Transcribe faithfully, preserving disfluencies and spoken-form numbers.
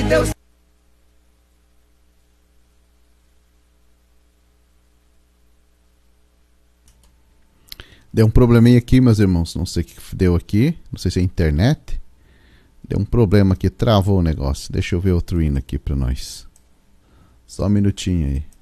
Deus. Deu um probleminha aqui, meus irmãos. Não sei o que deu aqui. Não sei se é a internet. Deu um problema aqui. Travou o negócio. Deixa eu ver outro hino aqui pra nós. Só um minutinho aí.